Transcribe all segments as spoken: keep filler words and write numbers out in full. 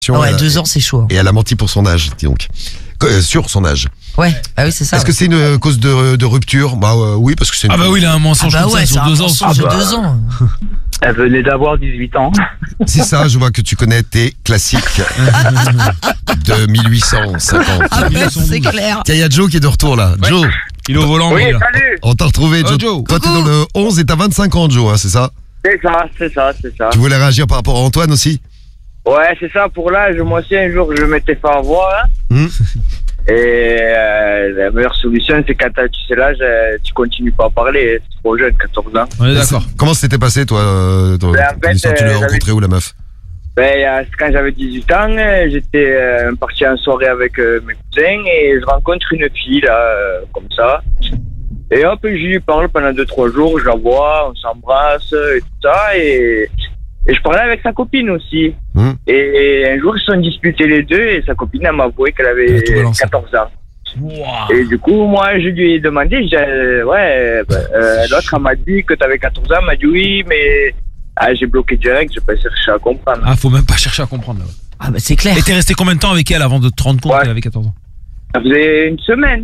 Ouais, elle a- deux ans, c'est chaud. Et elle a menti pour son âge, dis donc. Euh, sur son âge. Ouais, bah oui, c'est ça. Est-ce ouais. que c'est une euh, cause de, de rupture? Bah euh, oui, parce que c'est une... Ah bah oui, il a un Ah mensonge bah comme ouais, ça c'est sur un deux ans. mensonge de Ah bah. deux ans. Elle venait d'avoir dix-huit ans. C'est ça, je vois que tu connais tes classiques de mille huit cent cinquante. Ah ouais, c'est clair. Tiens, il y a Joe qui est de retour là. Ouais. Joe, Il est au volant. Oui, lui, là. salut. on t'a retrouvé, Oh, Joe. Joe. Toi, t'es dans le onze et t'as vingt-cinq ans, Joe, hein, c'est ça? C'est ça, c'est ça, c'est ça. Tu voulais réagir par rapport à Antoine aussi? Ouais, c'est ça, pour l'âge, moi aussi, un jour, je m'étais fait avoir. Hein. Hmm. Et euh, la meilleure solution, c'est quand t'as- tu sais l'âge, euh, tu continues pas à parler. C'est trop jeune, quatorze ans. On est d'accord. Comment s'était passé, toi, euh, ton, Ben, en ton fait, histoire, tu l'as euh, j'avais- rencontré où, la meuf? Ben, euh, c'est quand j'avais dix-huit ans, euh, j'étais euh, parti en soirée avec euh, mes cousins et je rencontre une fille, là, euh, comme ça. Et hop, je lui parle pendant deux trois jours, je la vois, on s'embrasse euh, et tout ça. Et, et je parlais avec sa copine aussi. Hmm. Et un jour, ils se sont disputés les deux et sa copine, elle m'a avoué qu'elle Elle a avait tout balancé. quatorze ans. Wow. Et du coup, moi, je lui ai demandé, j'ai, euh, ouais, bah, euh, l'autre, elle m'a dit que t'avais quatorze ans, elle m'a dit oui, mais ah, j'ai bloqué direct, j'ai pas cherché à comprendre. Ah, faut même pas chercher à comprendre là. Ah bah c'est clair. Et t'es resté combien de temps avec elle avant de te rendre compte Ouais. qu'elle avait quatorze ans? Ça faisait une semaine.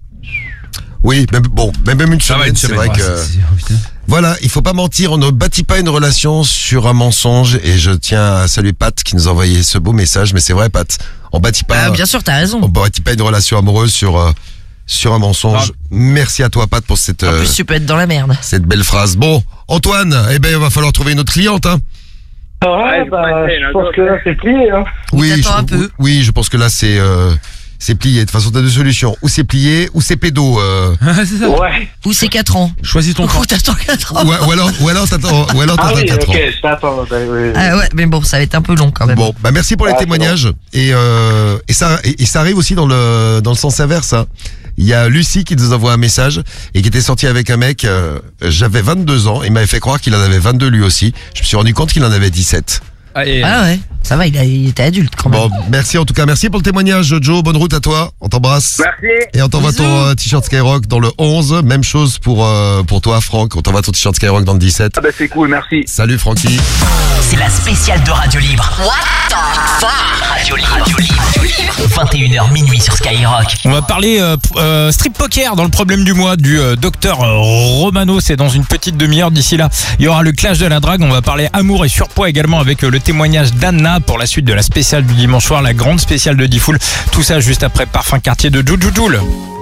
Oui, même, bon, même même une Ça va, semaine, une c'est semaine. vrai Ouais, que... c'est- c'est- oh, putain. Voilà, il faut pas mentir, on ne bâtit pas une relation sur un mensonge et je tiens à saluer Pat qui nous a envoyé ce beau message, mais c'est vrai Pat, on bâtit pas, Ah, bien sûr, t'as raison. on bâtit pas une relation amoureuse sur, euh, sur un mensonge. Ah. Merci à toi Pat pour cette, En euh, plus, tu peux être dans la merde. cette belle phrase. Bon, Antoine, eh ben, il va falloir trouver une autre cliente, hein. Ouais, Ouais, je bah, pensais, je là, pense d'autres. que là, c'est plié, hein. Oui, t'attends je, un peu. oui, je pense que là c'est, euh, c'est plié. De toute façon, t'as deux solutions. Ou c'est plié, ou c'est pédo. Euh, Ah, c'est ça. Ouais. Ou c'est quatre ans. Choisis ton camp. Ou t'attends quatre ans. ou, ou alors, ou alors t'attends, ou alors Ah t'attends oui, quatre ok, ans. je t'attends. bah, oui. Ah ouais, mais bon, ça va être un peu long quand même. Bon, bah merci pour les Ah, c'est témoignages et, euh, et ça et, et ça arrive aussi dans le dans le sens inverse. Hein. Il y a Lucie qui nous envoie un message et qui était sortie avec un mec. Euh, J'avais vingt-deux ans, il m'avait fait croire qu'il en avait vingt-deux lui aussi. Je me suis rendu compte qu'il en avait dix-sept. Ah, et- Ah ouais, ça va, il, a, il était adulte quand même. Bon, merci en tout cas, merci pour le témoignage, Joe. Bonne route à toi, on t'embrasse. Merci. Et on t'envoie Bisous. ton euh, t-shirt Skyrock dans le onze. Même chose pour euh, pour toi, Franck. On t'envoie ton t-shirt Skyrock dans le dix-sept. Ah bah c'est cool, merci. Salut, Francky. C'est la spéciale de Radio Libre. What the fuck Radio Libre. Radio Libre. vingt et une heures minuit sur Skyrock. On va parler euh, p- euh, strip poker dans le problème du mois du euh, docteur euh, Romano. C'est dans une petite demi-heure. D'ici là, il y aura le clash de la drague. On va parler amour et surpoids également avec euh, le témoignage d'Anna pour la suite de la spéciale du dimanche soir, la grande spéciale de Diffoul. Tout ça juste après Parfum Quartier de Jujujul.